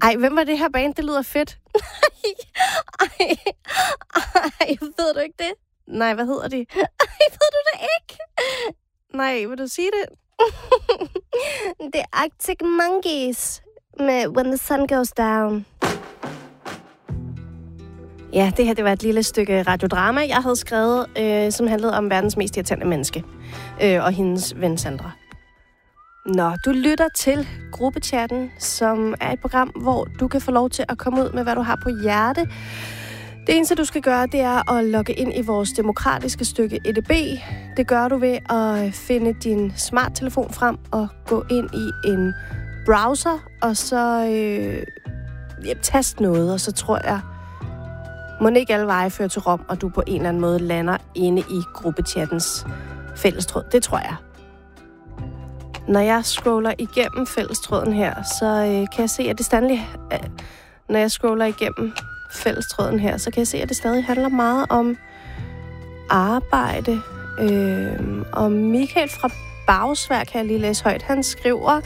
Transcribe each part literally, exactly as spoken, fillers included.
Ej, hvem var det her band? Det lyder fedt. Ej, ej, ved du ikke det? Nej, hvad hedder de? Ej, ved du det ikke? Nej, vil du sige det? Det er Arctic Monkeys med When the Sun Goes Down. Ja, det her det var et lille stykke radiodrama, jeg havde skrevet, øh, som handlede om verdens mest irriterende menneske øh, og hendes ven Sandra. Nå, du lytter til Gruppechatten, som er et program, hvor du kan få lov til at komme ud med, hvad du har på hjerte. Det eneste, du skal gøre, det er at logge ind i vores demokratiske stykke E D B. Det gør du ved at finde din smarttelefon frem og gå ind i en browser, og så øh, ja, tast noget, og så tror jeg, må ikke alle veje føre til Rom, og du på en eller anden måde lander inde i Gruppechattens fællestråd. Det tror jeg. Når jeg scroller igennem fællestråden her, så øh, kan jeg se, at det stadig... Øh, når jeg scroller igennem fællestråden her, så kan jeg se, at det stadig handler meget om arbejde. Øh, og Michael fra Bagsvær, kan jeg lige læse højt, han skriver...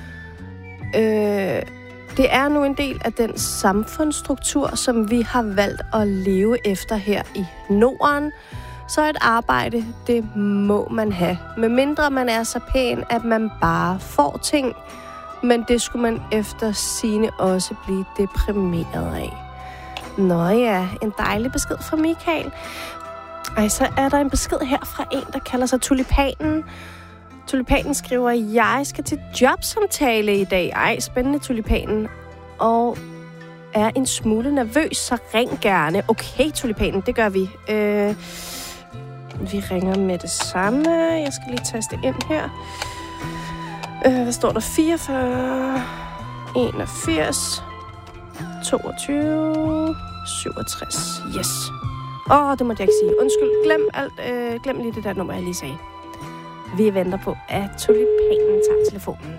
Øh, det er nu en del af den samfundsstruktur, som vi har valgt at leve efter her i Norden. Så et arbejde, det må man have. Med mindre man er så pæn, at man bare får ting. Men det skulle man efter sigende også blive deprimeret af. Nå ja, en dejlig besked fra Michael. Ej, så er der en besked her fra en, der kalder sig Tulipanen. Tulipanen skriver, jeg skal til jobsamtale i dag. Ej, spændende Tulipanen. Og er en smule nervøs, så ring gerne. Okay, Tulipanen, det gør vi. Øh, vi ringer med det samme. Jeg skal lige taste ind her. Øh, hvad står der? fireogfyrre, enogfirs, toogtyve, syvogtres. Yes. Åh, oh, det måtte jeg ikke sige. Undskyld, glem, alt, øh, glem lige det der nummer, jeg lige sagde. Vi venter på, at Tulipanen tager telefonen.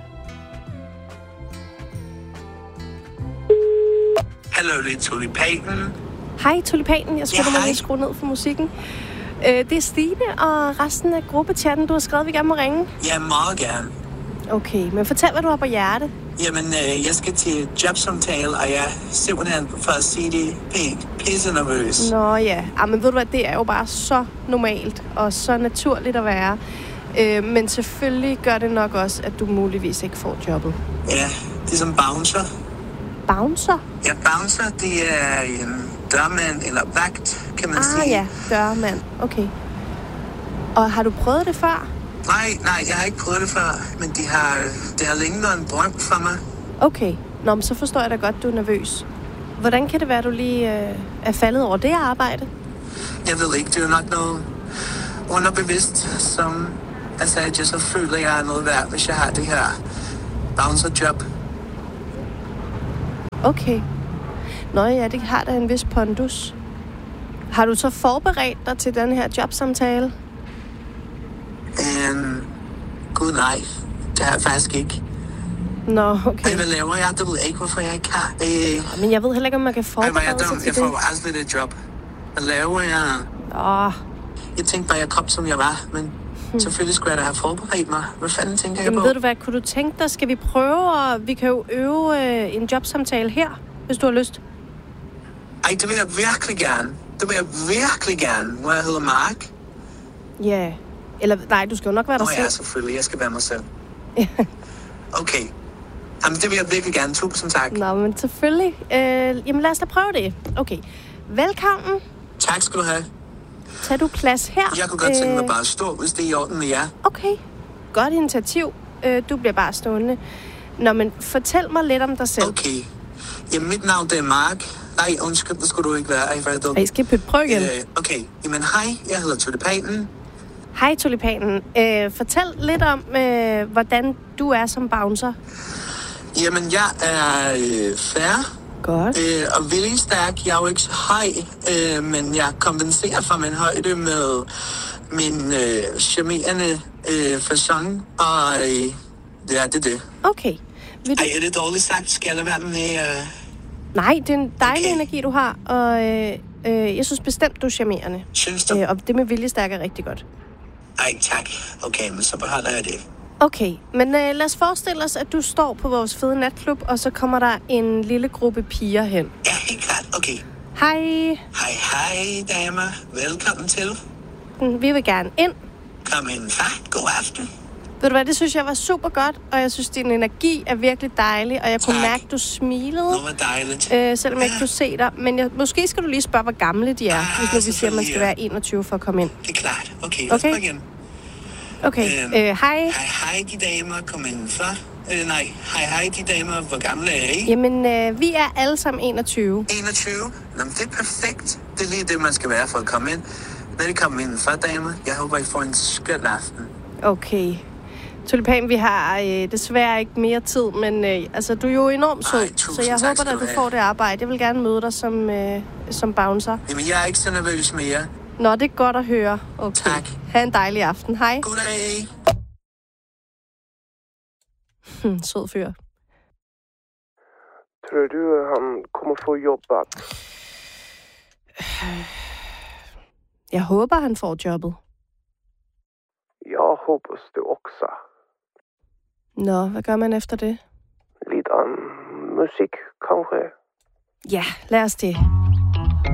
Hallo, det er Tulipanen. Hej, Tulipanen. Jeg skulle ja, da lige skrue ned for musikken. Øh, det er Stine og resten af gruppechatten. Du har skrevet, at vi gerne må ringe. Ja, meget gerne. Okay, men fortæl, hvad du har på hjerte. Jamen, øh, jeg skal til jobsamtale, og jeg er simpelthen, for at sige det pænt, pisse nervøs. Nå ja, ah, men ved du hvad, det er jo bare så normalt og så naturligt at være. Øh, men selvfølgelig gør det nok også, at du muligvis ikke får jobbet. Ja, det er som bouncer. Bouncer? Ja, bouncer, det er en dørmand eller vagt, kan man ah, sige. Ah ja, dørmand. Okay. Og har du prøvet det før? Nej, nej, jeg har ikke prøvet det før, men de har, det har længe været en drøm for mig. Okay. Nå, men så forstår jeg da godt, du er nervøs. Hvordan kan det være, at du lige øh, er faldet over det arbejde? Jeg ved ikke, det er nok noget underbevidst, som altså, at jeg så føler, at jeg er noget værd, hvis jeg har det her bouncer-job. Okay. Nå ja, det har da en vis pondus. Har du så forberedt dig til den her jobsamtale? Um, Gud nej, det har jeg faktisk ikke. Nå, okay. Ej, hvad laver jeg? Det ved jeg ikke, hvorfor jeg ikke har. Øh... Men jeg ved heller ikke, om man kan forberede Ej, sig til jeg det. får aldrig det job. Hvad laver jeg? Åh. Jeg tænkte bare, jeg kom, som jeg var, men hmm. selvfølgelig skulle jeg da have forberedt mig. Hvad fanden tænker jeg Jamen, på? ved du hvad, kunne du tænke dig, skal vi prøve, og vi kan jo øve øh, en jobsamtale her, hvis du har lyst? Ej, det vil jeg virkelig gerne. Det vil jeg virkelig gerne, hvor jeg hedder Mark. Ja, yeah. Eller nej, du skal jo nok være dig Nå, selv. ja, selvfølgelig. Jeg skal være mig selv. Okay. Jamen, det vil jeg virkelig gerne. Tusind tak. Nå, men selvfølgelig. Øh, jamen, lad os da prøve det. Okay. Velkommen. Tak skal du have. Tag du plads her. Jeg kunne godt tænke mig bare at stå, hvis det er i orden med jer. Okay. Godt initiativ. Øh, du bliver bare stående. Nå, men fortæl mig lidt om dig selv. Okay. Jamen, mit navn det er Mark. Nej, undskyld, det skulle du ikke være. Ej, hvor er det dumt. Ej, skal jeg prøve igen? Øh, okay. Jamen, hej. Jeg hedder Tulipanen. Hej, Tulipanen. Øh, fortæl lidt om, øh, hvordan du er som bouncer. Jamen, jeg er øh, fair. Godt. Øh, og vildt stærk. Jeg er jo ikke så høj, øh, men jeg kompenserer for min højde med min øh, charmerende øh, facon. Og øh, ja, det er det. Okay. Vil du... Ej, er det dårligt sagt? Skal jeg lade være med... Øh... Nej, det er en dejlig okay. energi, du har. Og øh, øh, jeg synes bestemt, du er charmerende. Synes du? Øh, og det med viljestærk er rigtig godt. Ej, tak. Okay, men så beholder jeg det. Okay, men øh, lad os forestille os, at du står på vores fede natklub, og så kommer der en lille gruppe piger hen. Ja, helt klart. Okay. Hej. Hej, hej, damer. Velkommen til. Vi vil gerne ind. Kom indenfor. God aften. Ved du hvad, det synes jeg var super godt, og jeg synes, din energi er virkelig dejlig, og jeg kunne Tak. mærke, du smilede, Det var dejligt. øh, selvom jeg ikke kunne se dig. Men jeg, måske skal du lige spørge, hvor gamle de er, Ah, hvis nu vi siger, at man skal selvfølgelig, være enogtyve for at komme ind. Det er klart. Okay, lad os Okay. prøve igen. Okay, Øhm, øh, hej. Hej, hej, de damer. Kom indenfor. Øh, nej, hej, hej, de damer. Hvor gamle er I? Jamen, øh, vi er alle sammen enogtyve. enogtyve. Nå, men det er perfekt. Det er lige det, man skal være for at komme ind. Når de kommer indenfor, damer. Jeg håber, I får en skøn aften. Okay. Tulipan, vi har øh, desværre ikke mere tid, men øh, altså, du er jo enormt sød, Ej, tusind så jeg tak håber, skal at du du have. får det arbejde. Jeg vil gerne møde dig som, øh, som bouncer. Jamen, jeg er ikke så nervøs mere. Nå, det er godt at høre. Okay. Tak. Ha' en dejlig aften. Hej. Goddag. Hmm, sød fyr. Tror du, han kommer få jobbet? Jeg håber, han får jobbet. Jeg hoppas det också. Nå, hvad gør man efter det? Lite an musik, kanske. Ja, lad os det.